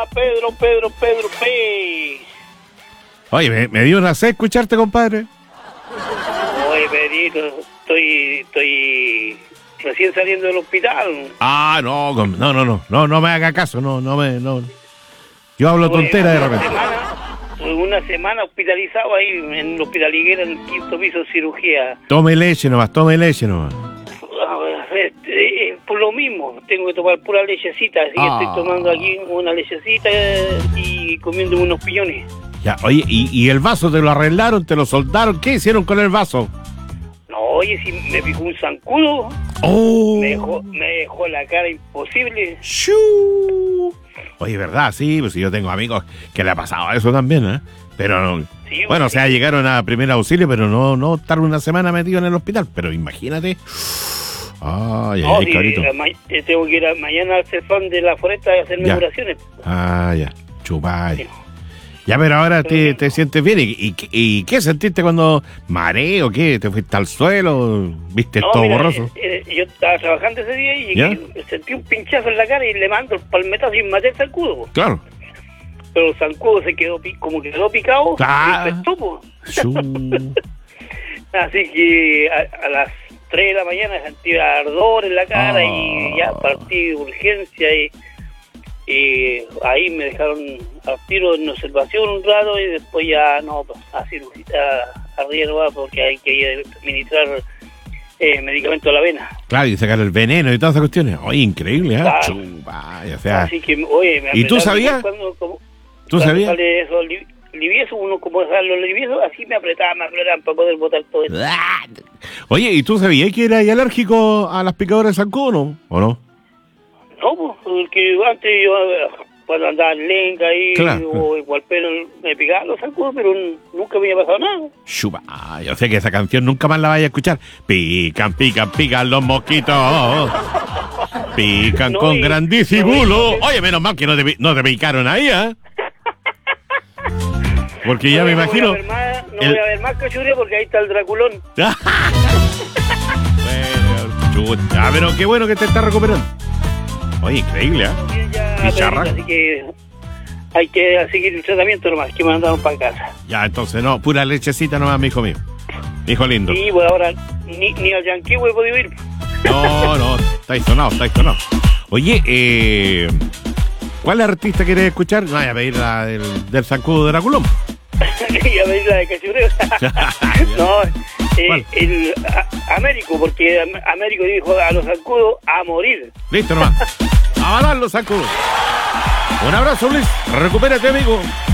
Pedro. Oye, me dio una sed escucharte, compadre. Oye, Pedrito, estoy recién saliendo del hospital. No me haga caso, no. Yo hablo tontera de repente. Una semana hospitalizado ahí en el Hospital Higuera, en el 5º piso de cirugía. Tome leche nomás. Por lo mismo, tengo que tomar pura lechecita, así que estoy tomando aquí una lechecita y comiendo unos piñones. Ya, oye, ¿y el vaso te lo arreglaron, te lo soldaron? ¿Qué hicieron con el vaso? No, oye, si me picó un zancudo. Oh. Me dejó la cara imposible. ¡Shuu! Oye, ¿verdad? Sí, pues yo tengo amigos que le ha pasado eso también, ¿eh? Pero no. Sí, bueno, o sea, llegaron a primer auxilio, pero no estar una semana metido en el hospital. Pero imagínate. Ay, cabrito. Tengo que ir mañana al Cefam de la Foresta a hacerme curaciones. Ya. Chupay. Sí. Ya, pero ahora te sientes bien. ¿Y qué sentiste cuando mareo? ¿Qué? ¿Te fuiste al suelo? ¿Viste todo borroso? Yo estaba trabajando ese día y sentí un pinchazo en la cara y le mando el palmetazo y maté el zancudo. Claro. Pero el zancudo se quedó picado y empezó. Así que a las 3 de la mañana sentí ardor en la cara y ya partí de urgencia y ahí me dejaron al tiro en observación un rato y después ya a cirugía arriba porque hay que administrar medicamento a la vena. Claro, y sacar el veneno y todas esas cuestiones. Oye, increíble, ¿eh? Claro. O sea, así que, oye, ¿y tú sabías? ¿Tú sabías? Sale eso libieso, uno como dejar los libiesos, así me apretaban para poder botar todo eso. Oye, ¿y tú sabías que eras alérgico a las picaduras de zancudo, o no? No, pues, porque antes yo cuando andaba en lenca ahí o igual pelo me picaban los zancudos, pero nunca me había pasado nada. Chupa, yo sé que esa canción nunca más la vaya a escuchar. Pican los mosquitos. Pican con gran disimulo. Oye, menos mal que no te picaron ahí, ¿eh? Porque ya me imagino. Voy a ver más cachureo porque ahí está el Draculón. Bueno, chuta, pero qué bueno que te estás recuperando. Oye, increíble, Picharra. Así que hay que seguir el tratamiento nomás, que me mandaron para casa. Ya, entonces no, pura lechecita nomás, mi hijo mío. Hijo lindo. Sí, pues ahora ni al Yankee he podido ir. No, estáis sonado. Oye, ¿cuál artista quieres escuchar? No, a pedir la del zancudo de Draculón. Y a pedir la de cachureo. No, el Américo, porque Américo dijo a los zancudos a morir. Listo nomás. A matar los zancudos. Un abrazo, Luis. Recupérate, amigo.